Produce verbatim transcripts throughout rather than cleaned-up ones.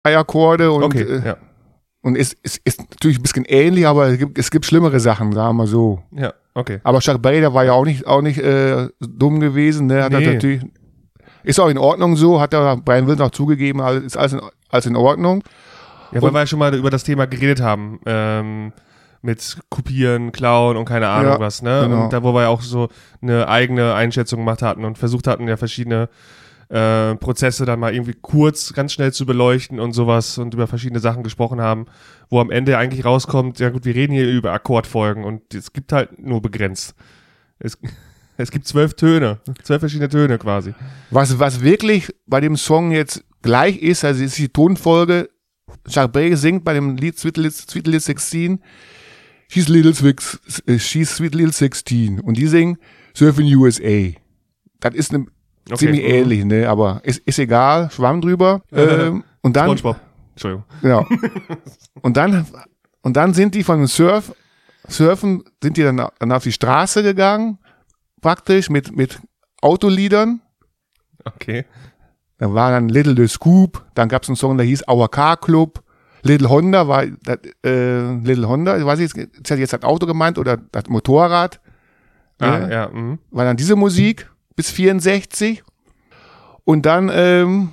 Akkorde und, Okay, äh, ja. und ist, ist, ist natürlich ein bisschen ähnlich, aber es gibt, es gibt schlimmere Sachen, sagen wir so. Ja, okay. Aber Chuck Berry, der war ja auch nicht, auch nicht äh, dumm gewesen, ne? Hat Nee. er natürlich, ist auch in Ordnung so, hat er Brian Wilson auch zugegeben, alles- ist alles in, alles in Ordnung. Ja, weil Und- wir ja schon mal über das Thema geredet haben, ähm, mit Kopieren, Klauen und keine Ahnung Ja, was, ne? genau. Und da, wo wir ja auch so eine eigene Einschätzung gemacht hatten und versucht hatten, ja verschiedene äh, Prozesse dann mal irgendwie kurz, ganz schnell zu beleuchten und sowas und über verschiedene Sachen gesprochen haben, wo am Ende eigentlich rauskommt, ja gut, wir reden hier über Akkordfolgen und es gibt halt nur begrenzt. Es, es gibt zwölf Töne, zwölf verschiedene Töne quasi. Was, was wirklich bei dem Song jetzt gleich ist, also ist die Tonfolge, Chuck Berry singt bei dem Lied Sweet Little, Sweet Little sixteen, She's Little Six, She's Sweet Little sixteen und die singen Surfing U S A. Das ist eine Okay. ziemlich Mhm. ähnlich, ne? Aber ist, ist egal, Schwamm drüber. ähm, und dann, SpongeBob. Entschuldigung. genau. und dann, und dann sind die von dem Surf, Surfen, sind die dann, dann auf die Straße gegangen, praktisch mit, mit Autoliedern. Okay. Da war dann Little the Scoop, dann gab es einen Song, der hieß Our Car Club. Little Honda war, das, äh, Little Honda, ich weiß nicht, ist das jetzt das Auto gemeint oder das Motorrad? Ah, Ne? ja. Mhm. War dann diese Musik bis vierundsechzig. Und dann ähm,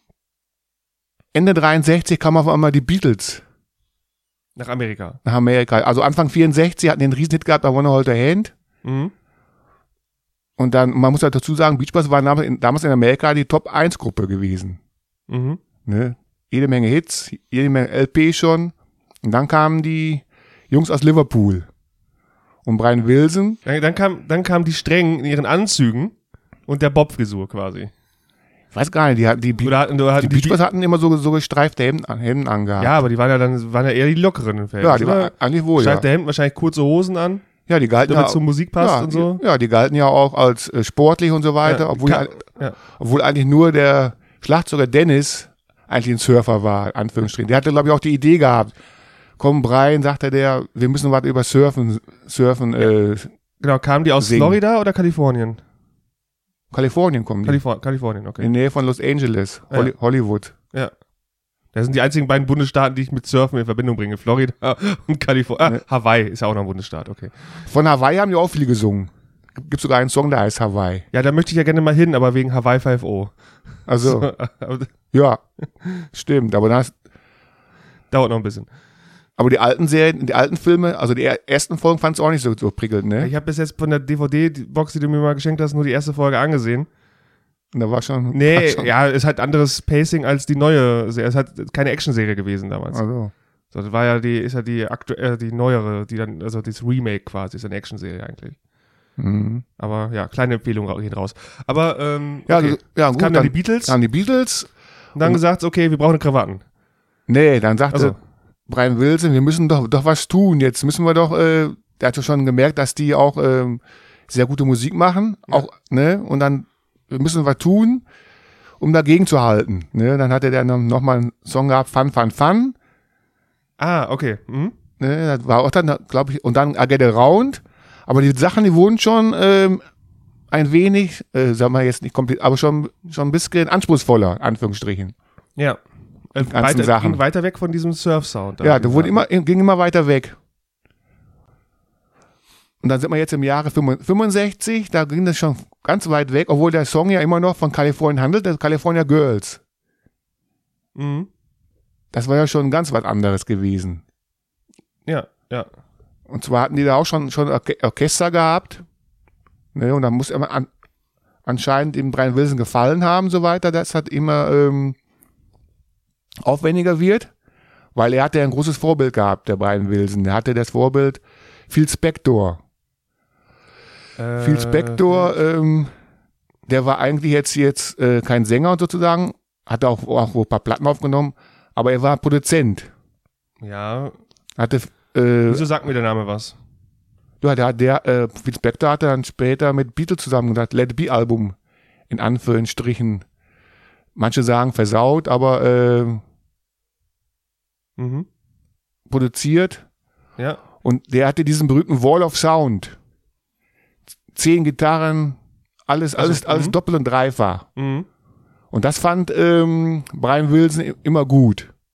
Ende dreiundsechzig kamen auf einmal die Beatles Nach Amerika. nach Amerika. Also Anfang vierundsechzig hatten den Riesenhit gehabt bei Wanna Hold Your Hand. Mhm. Und dann, man muss halt dazu sagen, Beach Boys waren damals in, damals in Amerika die Top eins Gruppe gewesen. Mhm. Ne? Jede Menge Hits, jede Menge L P schon. Und dann kamen die Jungs aus Liverpool. Und Brian Wilson. Dann, dann, kam, dann kamen die Strengen in ihren Anzügen und der Bob-Frisur quasi. Ich weiß gar nicht, die, hatten- die, Be- Oder hatten, oder hatten die Beach Boys hatten immer so, so gestreifte Hemden, an- Hemden angehabt. Ja, aber die waren ja dann waren ja eher die lockeren im Feld. ja, die waren eigentlich wohl, ja. Streifte Hemden, wahrscheinlich kurze Hosen an, Ja, die galten damit ja, zur Musik passt ja, und so. Ja, die galten ja auch als äh, sportlich und so weiter, Ja, obwohl, kann- ja. obwohl eigentlich nur der Schlagzeuger Dennis eigentlich ein Surfer war, in Anführungsstrichen. Der hatte, glaube ich, auch die Idee gehabt. Komm, Brian, sagte der, wir müssen was über Surfen, Surfen, äh, Genau, kamen die aus Singen. Florida oder Kalifornien? Kalifornien kommen die. Kalifor- Kalifornien, okay. In der Nähe von Los Angeles, Ja. Holly, Hollywood. Ja. Das sind die einzigen beiden Bundesstaaten, die ich mit Surfen in Verbindung bringe. Florida und Kalifornien. Ah, Ja. Hawaii ist ja auch noch ein Bundesstaat, okay. Von Hawaii haben die auch viele gesungen. Gibt sogar einen Song, der heißt Hawaii. Ja, da möchte ich ja gerne mal hin, aber wegen Hawaii fünf O. Also, Aber ja, stimmt. Aber, das, dauert noch ein bisschen. aber die alten Serien, die alten Filme, also die er- ersten Folgen fand es auch nicht so, so prickelnd, ne? Ich habe bis jetzt von der D V D-Box, die du mir mal geschenkt hast, nur die erste Folge angesehen. Und da war schon. Nee, war schon, ja, ist halt anderes Pacing als die neue. Es ist halt keine Actionserie gewesen damals. Also, So, das war ja die, ist ja die aktuelle, die neuere, die dann, also das Remake quasi, ist eine Actionserie eigentlich. mhm. Aber ja, kleine Empfehlung ra- geht raus. Aber ähm, Ja, okay. also, ja, Jetzt gut, kamen dann dann, die Beatles dann die Beatles. und dann und- gesagt, okay, wir brauchen Krawatten. Nee, dann sagte Also- Brian Wilson, wir müssen doch, doch was tun. Jetzt müssen wir doch, äh, der hat ja schon gemerkt, dass die auch ähm, sehr gute Musik machen. Ja. Auch, ne? Und dann wir müssen was tun, um dagegen zu halten. Ne? Dann hatte der dann nochmal einen Song gehabt, Fun, Fun, Fun. Ah, okay. Mhm. Ne? Das war auch dann, glaube ich, und dann I Get Around. Aber die Sachen, die wurden schon ähm, ein wenig, äh, sagen wir jetzt nicht komplett, aber schon, schon ein bisschen anspruchsvoller, Anführungsstrichen. Ja. Äh, ganzen weiter, Sachen. ging weiter weg von diesem Surf-Sound. Ja, der wurde immer, ging immer weiter weg. Und dann sind wir jetzt im Jahre fünfundsechzig, da ging das schon ganz weit weg, obwohl der Song ja immer noch von Kalifornien handelt, das California Girls. Mhm. Das war ja schon ganz was anderes gewesen. Ja, ja. Und zwar hatten die da auch schon, schon Orche- Orchester gehabt. Ne, und dann muss immer an, anscheinend dem Brian Wilson gefallen haben, so weiter, dass das immer ähm, aufwendiger wird, weil er hatte ein großes Vorbild gehabt, der Brian Wilson. Der hatte das Vorbild Phil Spector. Äh, Phil Spector, ähm, der war eigentlich jetzt, jetzt äh, kein Sänger sozusagen, hatte auch, auch ein paar Platten aufgenommen, aber er war Produzent. Ja. Hatte, äh, Wieso sagt mir der Name was? ja, der, der äh, Phil Spector hatte dann später mit Beatles zusammen das Let It Be Album in Anführungsstrichen, manche sagen versaut, aber äh, Mhm. produziert. Ja. Und der hatte diesen berühmten Wall of Sound. Zehn Gitarren, alles, Also, alles, alles mhm. doppelt und dreifach. Mhm. Und das fand ähm, Brian Wilson immer gut.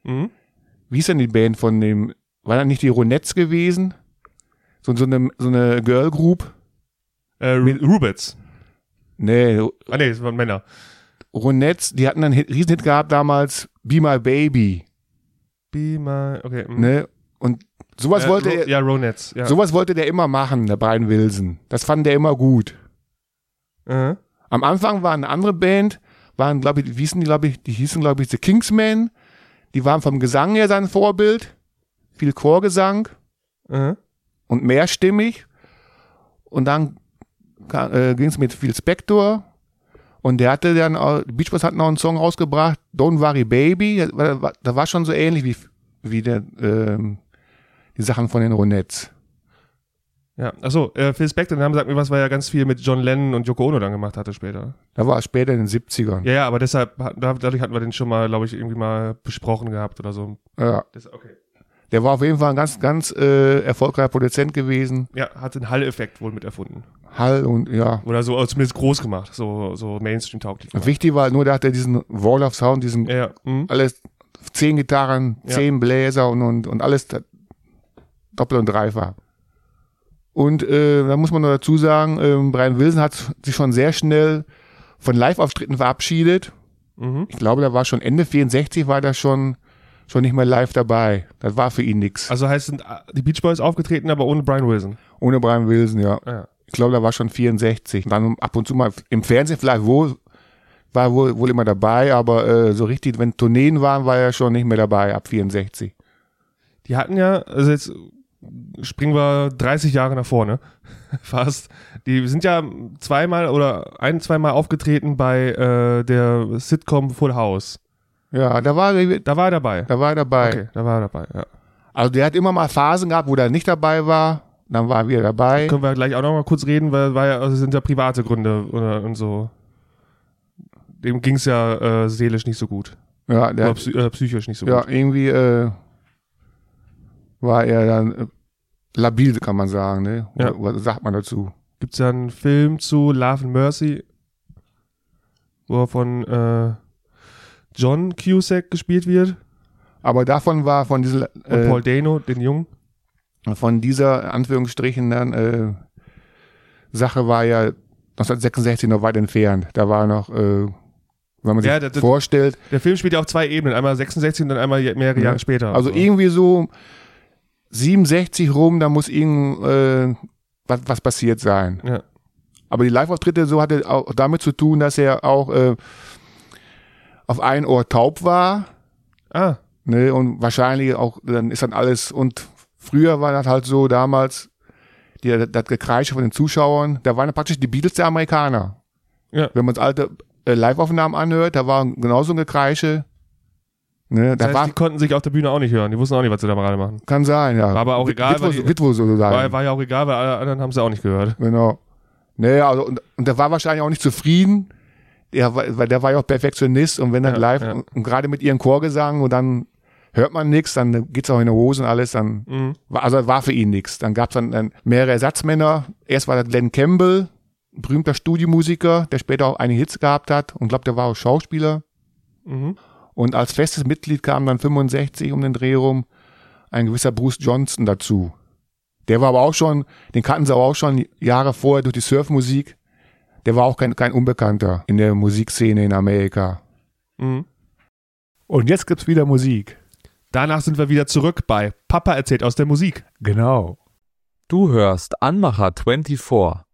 Mhm. Wie ist denn die Band von dem, war das nicht die Ronettes gewesen? So, so eine, so eine Girl Group? Äh, Rubets. Nee, Ah nee, das waren Männer. Ronettes, die hatten einen Hit, Riesenhit gehabt damals, Be My Baby. Be my, okay. Mhm. Ne? Und sowas äh, wollte Ro- er, Ja, Ronettes. Ja. sowas wollte der immer machen, der Brian Wilson. Das fand der immer gut. Mhm. Am Anfang war eine andere Band, waren, glaube ich, wie hießen die, glaube ich, die hießen, glaube ich, The Kingsmen. Die waren vom Gesang her sein Vorbild. Viel Chorgesang Mhm. und mehrstimmig. Und dann äh, ging es mit Phil Spector. Und der hatte dann, auch, die Beach Boys hatten auch einen Song rausgebracht, Don't Worry Baby. Da war, da war schon so ähnlich wie, wie der, ähm, die Sachen von den Ronettes. Ja, achso, äh, Phil Spector, der Name sagt mir was, weil er ganz viel mit John Lennon und Yoko Ono dann gemacht hatte später. Da war er später in den siebzigern. Ja, ja, aber deshalb, dadurch hatten wir den schon mal, glaube ich, irgendwie mal besprochen gehabt oder so. Ja. Das, okay. Der war auf jeden Fall ein ganz, ganz äh, erfolgreicher Produzent gewesen. Ja, hat den Hall-Effekt wohl mit erfunden. Hall und ja. Oder so, oder zumindest groß gemacht, so, so Mainstream-tauglich gemacht. Wichtig war nur, da hat er diesen Wall of Sound, diesen Ja, ja. Mhm. alles, zehn Gitarren, Ja. zehn Bläser und, und, und alles da, doppelt und dreifach. Und äh, da muss man noch dazu sagen, ähm, Brian Wilson hat sich schon sehr schnell von Live-Auftritten verabschiedet. Mhm. Ich glaube, da war schon Ende vierundsechzig, war da schon, schon nicht mehr live dabei. Das war für ihn nichts. Also heißt, sind die Beach Boys aufgetreten, aber ohne Brian Wilson. Ohne Brian Wilson, ja. Ja. Ich glaube, da war schon vierundsechzig. Dann ab und zu mal im Fernsehen vielleicht wohl, war wohl, wohl immer dabei, aber äh, so richtig, wenn Tourneen waren, war er schon nicht mehr dabei, ab vierundsechzig. Die hatten ja, also jetzt springen wir dreißig Jahre nach vorne, fast. Die sind ja zweimal oder ein, zweimal aufgetreten bei äh, der Sitcom Full House. Ja, da war, Da war er dabei. da war er dabei. Okay, da war er dabei, ja. Also der hat immer mal Phasen gehabt, wo er nicht dabei war. Dann war er wieder dabei. Können wir gleich auch noch mal kurz reden, weil, weil also sind ja private Gründe oder, und so. Dem ging es ja äh, seelisch nicht so gut. Ja, der Oder hat, psy äh, psychisch nicht so ja gut. irgendwie äh, war er dann äh, labil, kann man sagen. Ne? Ja. Was, was sagt man dazu? Gibt es ja einen Film zu Love and Mercy, wo er von äh, John Cusack gespielt wird Aber davon war von diesem und äh, Paul Dano, den Jungen. von dieser Anführungsstrichen dann äh, Sache war ja neunzehnhundertsechsundsechzig noch weit entfernt. Da war noch, äh, wenn man sich Ja, das- das- vorstellt, Der Film spielt ja auf zwei Ebenen, einmal sechsundsechzig und dann einmal je- mehrere Ja. Jahre später. also irgendwie so siebenundsechzig rum, da muss irgend äh, was, was passiert sein. Ja. Aber die Live-Auftritte, so hatte auch damit zu tun, dass er auch äh, auf ein Ohr taub war. Ah, Ne, und wahrscheinlich auch, dann ist dann alles, und früher war das halt so, damals, die, das Gekreische von den Zuschauern, da waren ja praktisch die Beatles der Amerikaner. Ja. Wenn man uns alte äh, Live-Aufnahmen anhört, da war genauso ein Gekreische. Ne, das da heißt, war, die konnten sich auf der Bühne auch nicht hören. Die wussten auch nicht, was sie da gerade machen. kann sein, ja. War aber auch Wird- egal, Wird weil wohl, die- wird wohl so sein. War, war ja auch egal, weil alle anderen haben sie auch nicht gehört. Genau. Naja, also, und, und der war wahrscheinlich auch nicht zufrieden. Der war, weil der war ja auch Perfektionist, und wenn dann Ja, live, ja. und, und gerade mit ihren Chorgesang, und dann hört man nichts, dann geht's auch in die Hose und alles, dann Mhm. war, also war für ihn nichts. Dann gab's dann, dann mehrere Ersatzmänner. Erst war das Glenn Campbell, ein berühmter Studiomusiker, der später auch einige Hits gehabt hat, und glaube, der war auch Schauspieler. Mhm. Und als festes Mitglied kam dann fünfundsechzig um den Dreh rum ein gewisser Bruce Johnston dazu. Der war aber auch schon, den kannten sie aber auch schon Jahre vorher durch die Surfmusik. Der war auch kein, kein Unbekannter in der Musikszene in Amerika. Mhm. Und jetzt gibt's wieder Musik. Danach sind wir wieder zurück bei Papa erzählt aus der Musik. Genau. Du hörst Anmacher vierundzwanzig.